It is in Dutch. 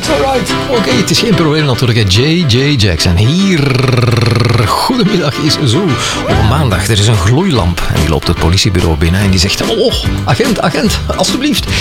alright. Oké, het is geen probleem natuurlijk. J.J. Jackson. Hier. Goedemiddag is zo. Op maandag, er is een gloeilamp. En die loopt het politiebureau binnen en die zegt... Oh, agent, alsjeblieft.